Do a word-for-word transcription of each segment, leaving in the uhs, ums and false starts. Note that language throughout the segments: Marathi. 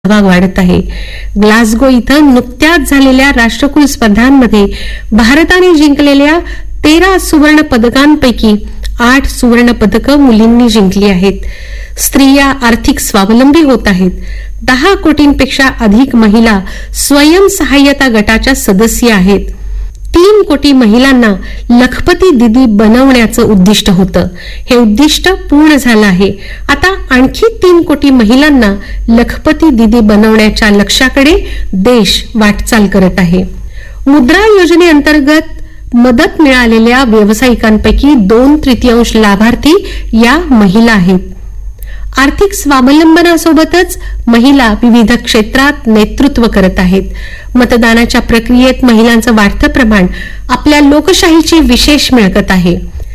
सहभाग वाढत आहे. ग्लासगो इथं नुकत्याच झालेल्या राष्ट्रकुल स्पर्धांमध्ये भारताने जिंकलेल्या तेरा सुवर्ण पदकांपैकी आठ सुवर्ण पदकं मुलींनी जिंकली आहेत. स्त्रिया आर्थिक स्वावलंबी होत आहेत. दहा कोटींपेक्षा अधिक महिला स्वयंसहाय्यता गटाच्या सदस्य आहेत. तीन कोटी महिलांना लखपती दीदी बनवण्याचं उद्दिष्ट होतं. हे उद्दिष्ट पूर्ण झालं आहे. आता आणखी तीन कोटी महिलांना लखपती दीदी बनवण्याच्या लक्ष्याकडे देश वाटचाल करत आहे. मुद्रा योजनेअंतर्गत मदत मिळालेल्या व्यावसायिकांपैकी दोन तृतीयांश लाभार्थी या महिला आहेत. आर्थिक स्वावलंबनासोबतच महिला विविध क्षेत्रात नेतृत्व करत आहेत. मतदानाच्या प्रक्रियेत महिलांचं वाढतं प्रमाण आपल्या लोकशाहीची विशेष मिळकत आहे.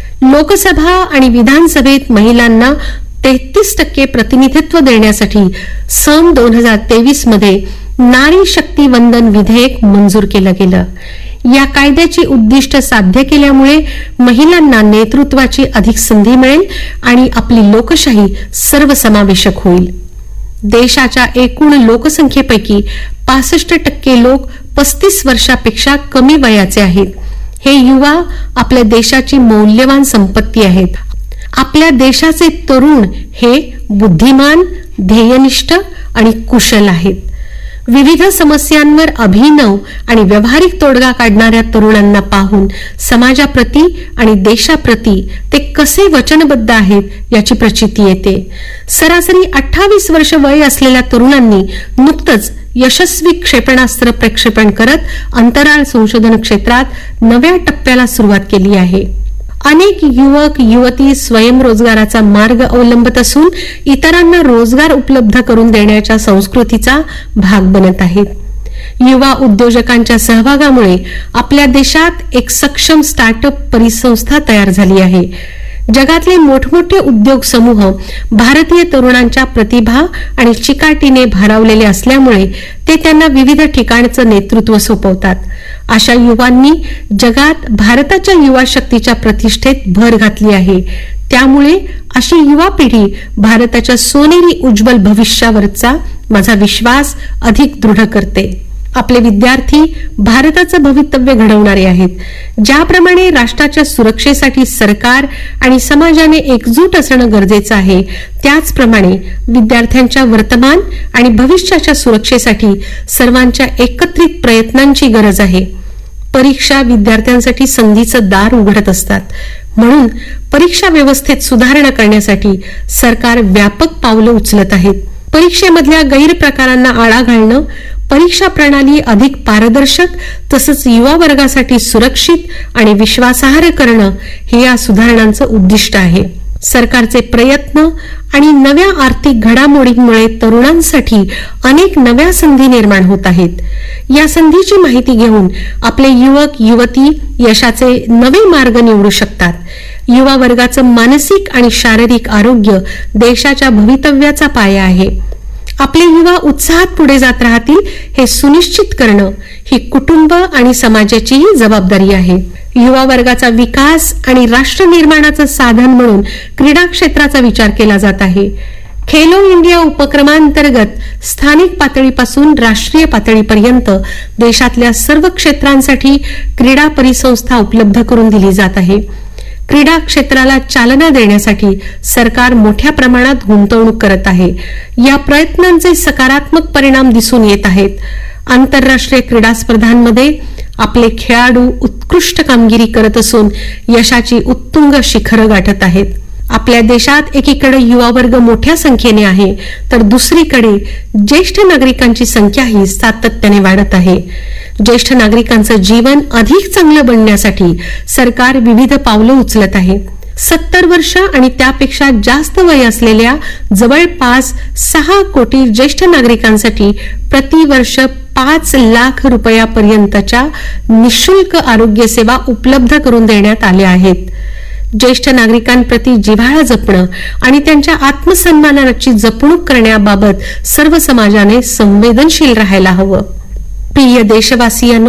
लोकसभा आणि विधानसभेत महिलांना तेहतीस टक्के प्रतिनिधित्व देण्यासाठी सन दोन हजार तेवीस मध्ये नारी शक्ती वंदन विधेयक मंजूर केलं गेलं. या कायद्याची उद्दिष्ट साध्य केल्यामुळे महिलांना नेतृत्वाची अधिक संधी मिळेल आणि आपली लोकशाही सर्वसमावेशक होईल. देशाच्या एकूण लोकसंख्येपैकी पासष्ट टक्के लोक पस्तीस वर्षापेक्षा कमी वयाचे आहेत. हे युवा आपल्या देशाची मौल्यवान संपत्ती आहेत. आपल्या देशाचे तरुण हे बुद्धिमान, ध्येयनिष्ठ आणि कुशल आहेत. विविध समस्यांवर अभिनव आणि व्यावहारिक तोडगा काढणाऱ्या तरुणांना पाहून समाजाप्रती आणि देशाप्रती ते कसे वचनबद्ध आहेत याची प्रचिती येते. सरासरी अठ्ठावीस वर्ष वय असलेल्या तरुणांनी नुकतंच यशस्वी क्षेपणास्त्र प्रक्षेपण करत अंतराळ संशोधन क्षेत्रात नव्या टप्प्याला सुरुवात केली आहे. अनेक युवक युवती स्वयंरोजगाराचा मार्ग अवलंबत असून इतरांना रोजगार उपलब्ध करून देण्याच्या संस्कृतीचा भाग बनत आहेत. युवा उद्योजकांच्या सहभागामुळे आपल्या देशात एक सक्षम स्टार्टअप परिसंस्था तयार झाली आहे. जगातले मोठमोठे उद्योग समूह भारतीय तरुणांच्या प्रतिभा आणि चिकाटीने भारावलेले असल्यामुळे ते त्यांना विविध ठिकाणचं नेतृत्व सोपवतात. अशा युवांनी जगात भारताच्या युवा शक्तीच्या प्रतिष्ठेत भर घातली आहे. त्यामुळे अशी युवा पिढी भारताच्या सोनेरी उज्ज्वल भविष्यावरचा माझा विश्वास अधिक दृढ करते. आपले विद्यार्थी भारताचं भवितव्य घडवणारे आहेत. ज्याप्रमाणे राष्ट्राच्या सुरक्षेसाठी सरकार आणि समाजाने एकजूट असणं गरजेचं आहे, त्याचप्रमाणे विद्यार्थ्यांच्या वर्तमान आणि भविष्याच्या सुरक्षेसाठी सर्वांच्या एकत्रित प्रयत्नांची गरज आहे. परीक्षा विद्यार्थ्यांसाठी संधीचं दार उघडत असतात. म्हणून परीक्षा व्यवस्थेत सुधारणा करण्यासाठी सरकार व्यापक पावलं उचलत आहेत. परीक्षेमधल्या गैरप्रकारांना आळा घालणं, परीक्षा प्रणाली अधिक पारदर्शक तसंच युवा वर्गासाठी सुरक्षित आणि विश्वासार्ह करणं हे या सुधारणांचं उद्दिष्ट आहे. सरकारचे प्रयत्न आणि नव्या आर्थिक घडामोडींमुळे तरुणांसाठी अनेक नव्या संधी निर्माण होत आहेत. या संधीची माहिती घेऊन आपले युवक युवती यशाचे नवे मार्ग निवडू शकतात. युवा वर्गाचं मानसिक आणि शारीरिक आरोग्य देशाच्या भवितव्याचा पाया आहे. आपले युवा उत्साहात पुढे जात राहतील हे सुनिश्चित करणं ही कुटुंब आणि समाजाचीही जबाबदारी आहे. युवा वर्गाचा विकास आणि राष्ट्र निर्माणाचं साधन म्हणून क्रीडा क्षेत्राचा विचार केला जात आहे. खेलो इंडिया उपक्रमांतर्गत स्थानिक पातळीपासून राष्ट्रीय पातळीपर्यंत देशातल्या सर्व क्षेत्रांसाठी क्रीडा परिसंस्था उपलब्ध करून दिली जात आहे. क्रीडा क्षेत्राला चालना देण्यासाठी सरकार मोठ्या प्रमाणात गुंतवणूक करत आहे. या प्रयत्नांचे सकारात्मक परिणाम दिसून येत आहेत. आंतरराष्ट्रीय क्रीडा स्पर्धांमध्ये आपले खेळाडू उत्कृष्ट कामगिरी करत असून यशाची उत्तुंग शिखरं गाठत आहेत. आपल्या देशात एकीकडे युवा वर्ग मोठ्या संख्येने आहे, तर दुसरीकडे ज्येष्ठ नागरिकांची संख्याही सातत्याने वाढत आहे. ज्येष्ठ नागरिकांचं जीवन अधिक चांगलं बनण्यासाठी सरकार विविध पावलं उचलत आहे. सत्तर वर्ष आणि त्यापेक्षा जास्त वय असलेल्या जवळपास सहा कोटी ज्येष्ठ नागरिकांसाठी प्रतिवर्ष पाच लाख रुपयापर्यंतच्या निशुल्क आरोग्य सेवा उपलब्ध करून देण्यात आल्या आहेत. ज्येष्ठ नागरिकांप्रती जिव्हाळा जपणं आणि त्यांच्या आत्मसन्मानाची जपणूक करण्याबाबत सर्व समाजाने संवेदनशील राहायला हवं. प्रिय देशवासियांनो,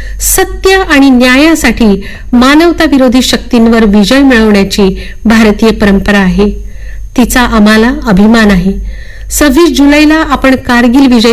सत्य आणि न्यायासाठी मानवता विरोधी शक्तींवर विजय मिळवण्याची भारतीय परंपरा आहे. तिचा आम्हाला अभिमान आहे. सव्वीस जुलैला आपण कारगिल विजय